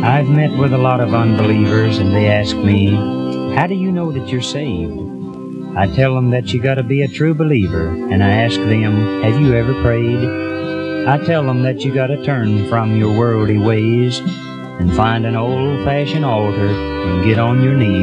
I've met with a lot of unbelievers, and they ask me, how do you know that you're saved? I tell them that you gotta be a true believer, and I ask them, have you ever prayed? I tell them that you gotta turn from your worldly ways and find an old-fashioned altar and get on your knees.